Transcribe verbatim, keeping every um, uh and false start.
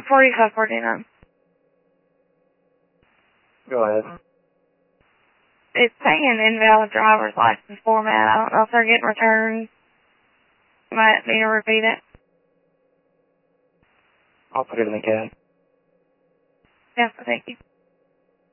forty-five forty-nine. Go ahead. It's saying invalid driver's license format. I don't know if they're getting returned. You might need to repeat it. I'll put it in the cab. Yeah, thank you.